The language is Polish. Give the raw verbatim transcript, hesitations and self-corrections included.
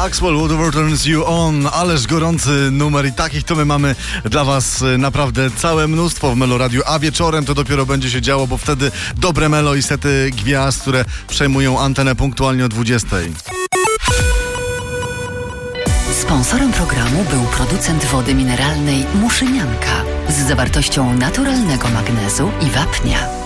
Axwell, Whatever Turns You On, ależ gorący numer i takich to my mamy dla was naprawdę całe mnóstwo w Meloradiu, a wieczorem to dopiero będzie się działo, bo wtedy dobre melo i sety gwiazd, które przejmują antenę punktualnie o dwudziestej. Sponsorem programu był producent wody mineralnej Muszynianka z zawartością naturalnego magnezu i wapnia.